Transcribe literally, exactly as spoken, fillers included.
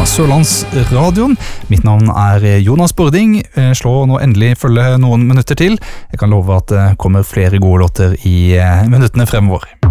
Sørlandsradioen. Mitt navn er Jonas Bording. Slå nå endelig følge noen minutter til. Jeg kan love at det kommer flere gode låter i minuttene fremover.